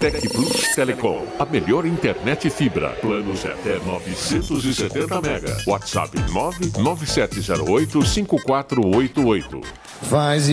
Tec Plus Telecom, a melhor internet fibra. Planos até 970 mega. WhatsApp 997085488. Faz